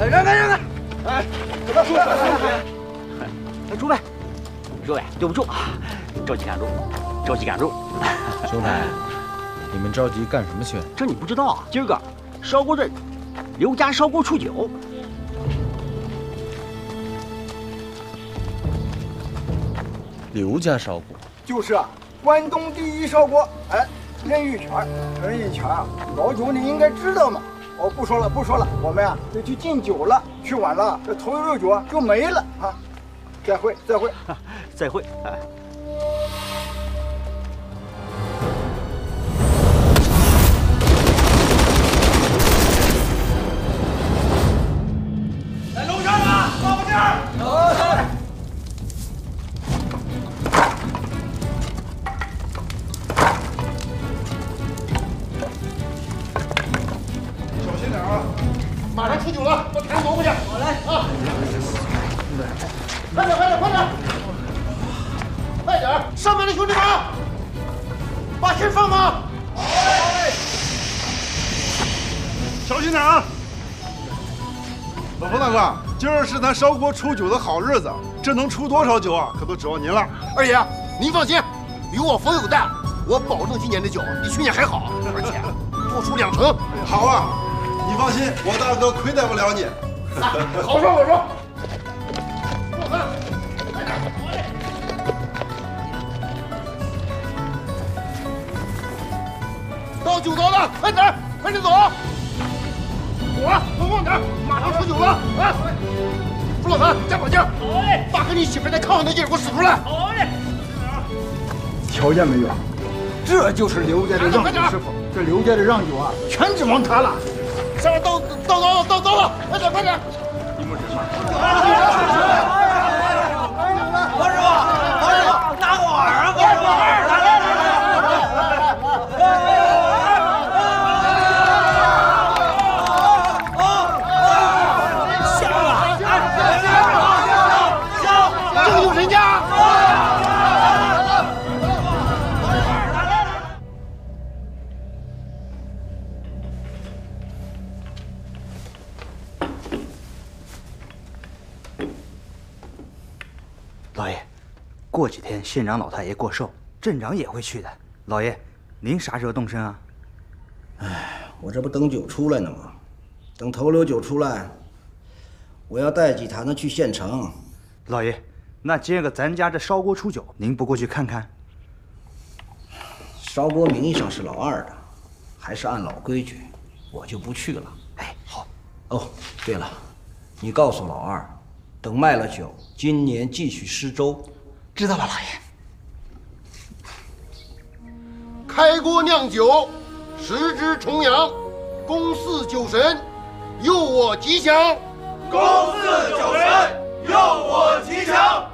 让开！哎，诸位，对不住，着急赶路。 兄台，你们着急干什么去？ 这你不知道啊？今儿个烧锅镇刘家烧锅出酒。 刘家烧锅？ 就是啊，关东第一烧锅。哎，任玉泉，老九你应该知道嘛。哦，不说了，我们啊得去敬酒了，去晚了这头一杯酒啊就没了啊。再会。 再会。哎。 在楼上啊，报个价。 小心点啊！马上出酒了，把台挪过去。好嘞啊！快点！上面的兄弟们，把心放放。小心点啊！老冯大哥，今儿是咱烧锅出酒的好日子，这能出多少酒啊？可都指望您了。 二爷，您放心，有我冯有带，我保证今年的酒比去年还好，而且多出2成。 好啊，你放心，我大哥亏待不了你。 好说。到酒糟了，快点走！多放点，马上出酒了啊！朱老三，加把劲！好嘞！把跟你媳妇在炕上的劲儿给我使出来！好嘞！ 瞧见没有？这就是刘家的让酒师傅。这刘家的让酒啊，全指望他了。 上面到了，快点！ 你们指望？ 王师傅，拿个碗啊！王师傅，来！ 这有人家。 老爷，过几天县长老太爷过寿，镇长也会去的。老爷，您啥时候动身啊？ 我这不等酒出来呢吗？等头流酒出来，我要带几坛子去县城。 老爷，那今儿个咱家这烧锅出酒，您不过去看看？ 烧锅名义上是老二的，还是按老规矩，我就不去了。 哎，好。 哦，对了，你告诉老二，等卖了酒，今年继续施粥。 知道了，老爷。 开锅酿酒，时之重阳，公祀酒神，佑我吉祥。 公祀酒神，佑我吉祥。